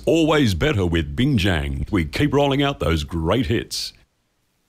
Always better with Bingjang. We keep rolling out those great hits.